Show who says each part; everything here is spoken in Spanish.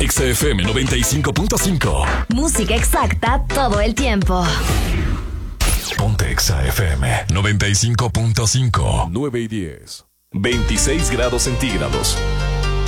Speaker 1: XFM 95.5.
Speaker 2: Música exacta todo el tiempo.
Speaker 1: Ponte XFM 95.5.
Speaker 3: 9 y 10. 26 grados centígrados.